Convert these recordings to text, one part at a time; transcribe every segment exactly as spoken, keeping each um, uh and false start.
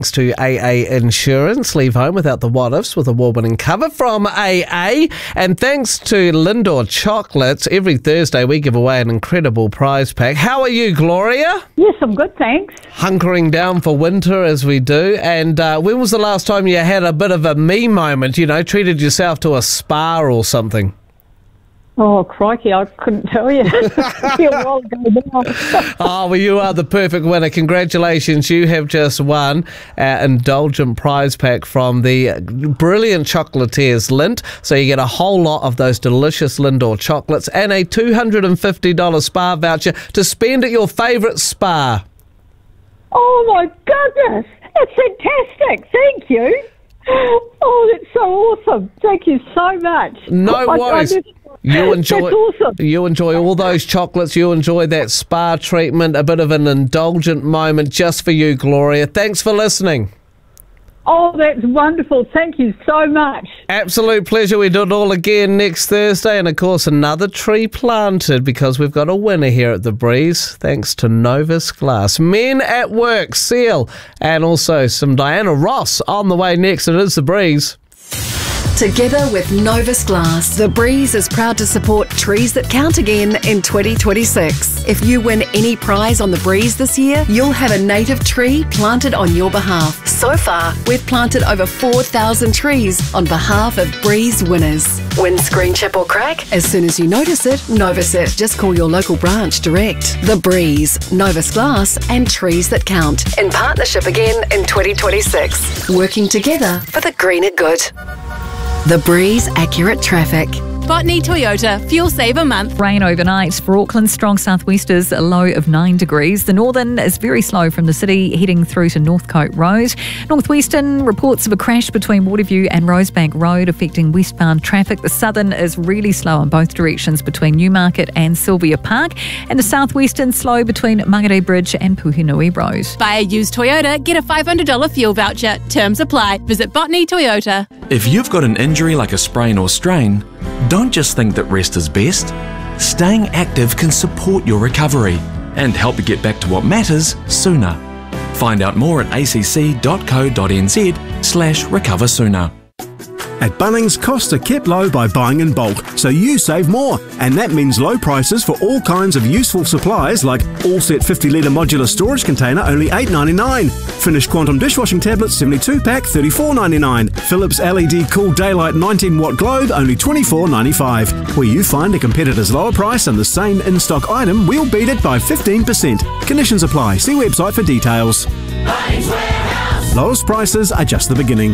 Thanks to A A Insurance. Leave home without the what-ifs with award-winning cover from A A. And thanks to Lindor Chocolates, every Thursday we give away an incredible prize pack. How are you, Gloria? Yes, I'm good, thanks. Hunkering down for winter as we do. And uh, when was the last time you had a bit of a me moment, you know, treated yourself to a spa or something? Oh, crikey, I couldn't tell you. A while ago now. Oh, well, you are the perfect winner. Congratulations. You have just won an indulgent prize pack from the brilliant chocolatiers Lindt. So you get a whole lot of those delicious Lindor chocolates and a two hundred fifty dollars spa voucher to spend at your favourite spa. Oh, my goodness. That's fantastic. Thank you. Oh, that's so awesome. Thank you so much. No I, worries. I just, You enjoy, That's awesome. You enjoy all those chocolates. You enjoy that spa treatment, a bit of an indulgent moment just for you, Gloria. Thanks for listening. Oh, that's wonderful. Thank you so much. Absolute pleasure. We do it all again next Thursday. And, of course, another tree planted because we've got a winner here at The Breeze, thanks to Novus Glass. Men at Work, Seal, and also some Diana Ross on the way next. It is The Breeze. Together with Novus Glass, The Breeze is proud to support Trees That Count again in twenty twenty-six. If you win any prize on The Breeze this year, you'll have a native tree planted on your behalf. So far, we've planted over four thousand trees on behalf of Breeze winners. Windscreen chip or crack? As soon as you notice it, Novus it. Just call your local branch direct. The Breeze, Novus Glass and Trees That Count. In partnership again in twenty twenty-six. Working together for the greener good. The Breeze Accurate Traffic. Botany Toyota, fuel saver month. Rain overnight for Auckland, strong southwesters, a low of nine degrees. The northern is very slow from the city heading through to Northcote Road. Northwestern reports of a crash between Waterview and Rosebank Road affecting westbound traffic. The southern is really slow in both directions between Newmarket and Sylvia Park, and the southwestern slow between Mangere Bridge and Puhinui Road. Buy a used Toyota, get a five hundred dollars fuel voucher. Terms apply. Visit Botany Toyota. If you've got an injury like a sprain or strain, don't just think that rest is best. Staying active can support your recovery and help you get back to what matters sooner. Find out more at acc.co.nz slash recover sooner. At Bunnings, costs are kept low by buying in bulk, so you save more. And that means low prices for all kinds of useful supplies like all-set fifty litre modular storage container, only eight dollars ninety-nine. Finished Quantum dishwashing tablets, seventy-two pack, thirty-four dollars ninety-nine. Philips L E D Cool Daylight nineteen watt globe, only twenty-four dollars ninety-five. Where you find a competitor's lower price and the same in-stock item, we'll beat it by fifteen percent. Conditions apply. See website for details. Bunnings Warehouse. Lowest prices are just the beginning.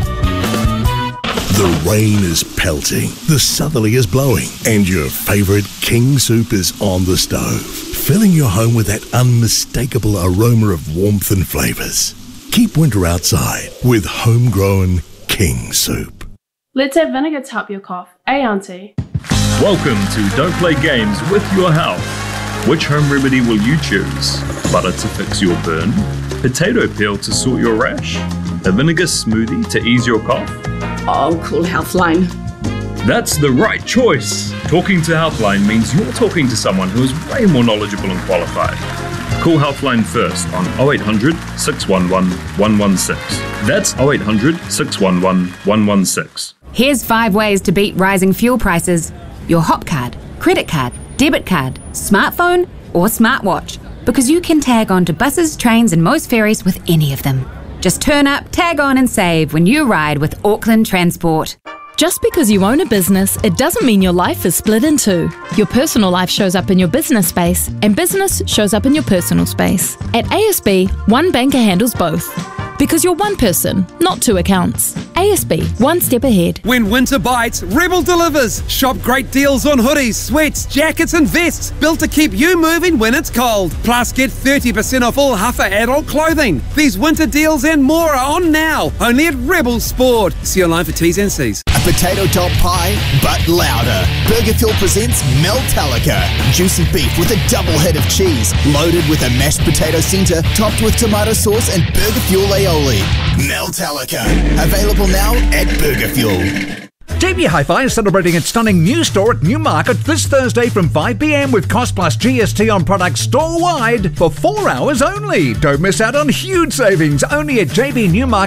The rain is pelting, the southerly is blowing, and your favourite King Soup is on the stove, filling your home with that unmistakable aroma of warmth and flavours. Keep winter outside with homegrown King Soup. Let's have vinegar to help your cough. Eh, Auntie? Welcome to Don't Play Games with Your Health. Which home remedy will you choose? Butter to fix your burn? Potato peel to sort your rash? A vinegar smoothie to ease your cough? Oh, call Healthline. That's the right choice. Talking to Healthline means you're talking to someone who is way more knowledgeable and qualified. Call Healthline first on oh eight hundred, six one one, one one six. That's oh eight hundred, six one one, one one six. Here's five ways to beat rising fuel prices. Your Hop card, credit card, debit card, smartphone or smartwatch. Because you can tag on to buses, trains and most ferries with any of them. Just turn up, tag on and save when you ride with Auckland Transport. Just because you own a business, it doesn't mean your life is split in two. Your personal life shows up in your business space, and business shows up in your personal space. At A S B, one banker handles both. Because you're one person, not two accounts. A S B, one step ahead. When winter bites, Rebel delivers. Shop great deals on hoodies, sweats, jackets and vests, built to keep you moving when it's cold. Plus, get thirty percent off all Huffer adult clothing. These winter deals and more are on now, only at Rebel Sport. See online for T's and C's. A potato top pie, but louder. Burger Fuel presents Meltalica. Juicy beef with a double head of cheese, loaded with a mashed potato centre, topped with tomato sauce and Burger Fuel aioli. Meltalica. Available now at Burger Fuel. J B Hi-Fi is celebrating its stunning new store at Newmarket this Thursday from five p m with cost plus G S T on products store-wide for four hours only. Don't miss out on huge savings only at J B Newmarket.